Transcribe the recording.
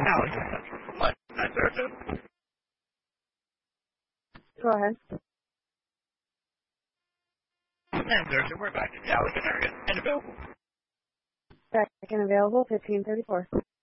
Alex. Go ahead. We're back to Dallas area and available. Second available, 1534.